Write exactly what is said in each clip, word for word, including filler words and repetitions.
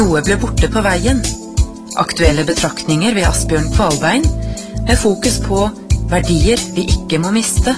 Noe ble borte på veien. Aktuelle betraktninger ved Asbjørn Kvalbein, med fokus på verdier vi ikke må miste.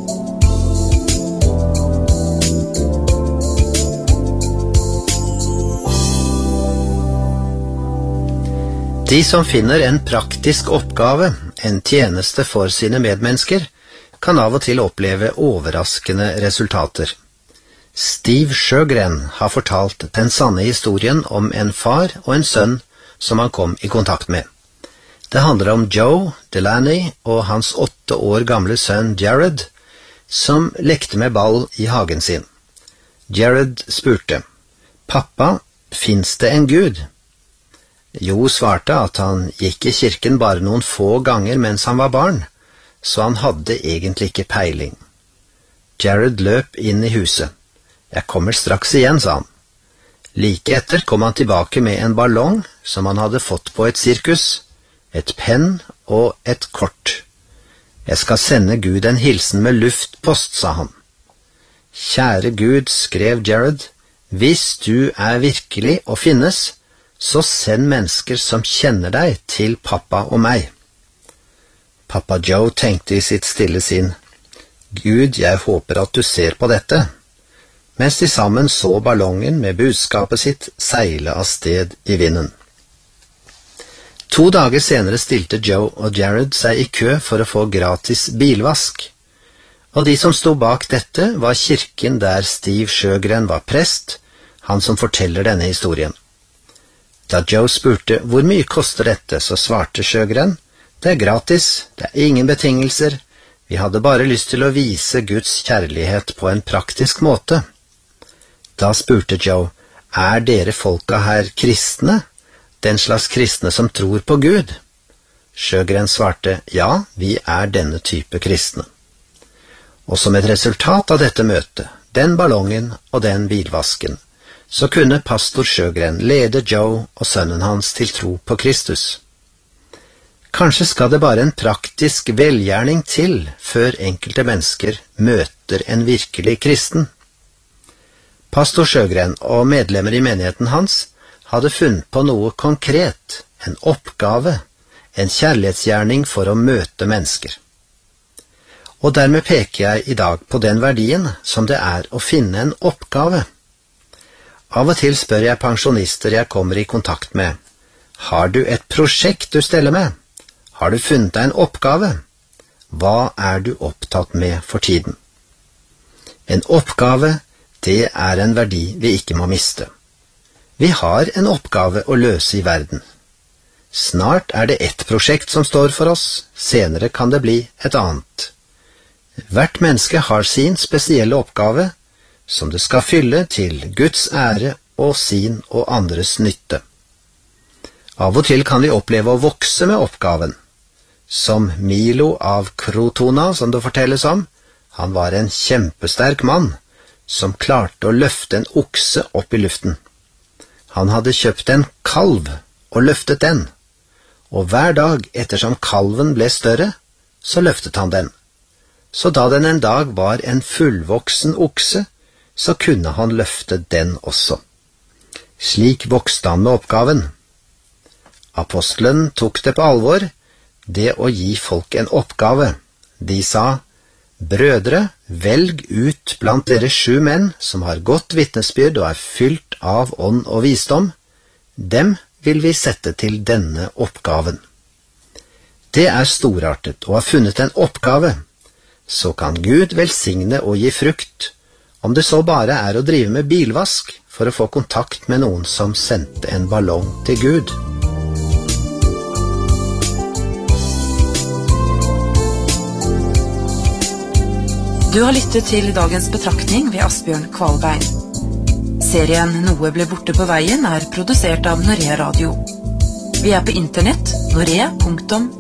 De som finner en praktisk oppgave, en tjeneste for sine medmennesker, kan av og til oppleve overraskende resultater. Steve Sjögren har fortalt den sanne historien om en far og en sønn som han kom i kontakt med. Det handler om Joe Delaney og hans åtte år gamle sønn Jared, som lekte med ball i hagen sin. Jared spurte, «Pappa, finnes det en Gud?» Jo svarte at han gikk i kirken bare noen få ganger mens han var barn, så han hadde egentlig ikke peiling. Jared løp inn i huset. «Jeg kommer straks igjen», sa han. Like etter kom han tilbake med en ballong som han hadde fått på et sirkus, et penn og et kort. «Jeg skal sende Gud en hilsen med luftpost», sa han. «Kjære Gud», skrev Jared, «hvis du er virkelig og finnes, så send mennesker som kjenner deg til pappa og meg.» Pappa Joe tenkte i sitt stille sinn, «Gud, jeg håper at du ser på dette», mens de sammen så ballongen med budskapet sitt seile av sted i vinden. To dager senere stilte Joe og Jared seg i kø for å få gratis bilvask, og de som sto bak dette var kirken der Steve Sjögren var prest, han som forteller denne historien. Da Joe spurte hvor mye koster dette, så svarte Sjögren, «Det er gratis, det er ingen betingelser, vi hadde bare lyst til å vise Guds kjærlighet på en praktisk måte.» Da spurte Joe, «Er dere folka her kristne? Den slags kristne som tror på Gud?» Sjögren svarte, «Ja, vi er denne type kristne.» Og som et resultat av dette møtet, den ballongen og den bilvasken, så kunne pastor Sjögren lede Joe og sønnen hans til tro på Kristus. Kanskje skal det bare en praktisk velgjerning til før enkelte mennesker møter en virkelig kristen. Pastor Sjögren og medlemmer i menigheten hans hadde funnet på noe konkret, en oppgave, en kjærlighetsgjerning for å møte mennesker. Og dermed peker jeg i dag på den verdien som det er å finne en oppgave. Av og til spør jeg pensjonister jeg kommer i kontakt med, «Har du et prosjekt du steller med? Har du funnet deg en oppgave? Hva er du opptatt med for tiden?» En oppgave, det er en verdi vi ikke må miste. Vi har en oppgave å løse i verden. Snart er det ett prosjekt som står for oss, senere kan det bli et annet. Hvert menneske har sin spesielle oppgave, som det skal fylle til Guds ære og sin og andres nytte. Av og til kan vi oppleve å vokse med oppgaven. Som Milo av Krotona, som det fortelles om, han var en kjempesterk mann, som klarte å løfte en okse opp i luften. Han hadde kjøpt en kalv og løftet den, og hver dag ettersom kalven ble større, så løftet han den. Så da den en dag var en fullvoksen okse, så kunne han løfte den også. Slik vokste han med oppgaven. Apostelen tok det på alvor, det å gi folk en oppgave. De sa, «Brødre, velg ut blant dere sju menn som har godt vitnesbyrd og er fylt av ånd og visdom. Dem vil vi sette til denne oppgaven.» Det er storartet å ha funnet en oppgave. Så kan Gud velsigne og gi frukt, om det så bare er å drive med bilvask for å få kontakt med noen som sendte en ballong til Gud. Du har lyttet til dagens betraktning ved Asbjørn Kvalbein. Serien Noe ble borte på veien er produsert av Norea Radio. Vi er på internett, norea punktum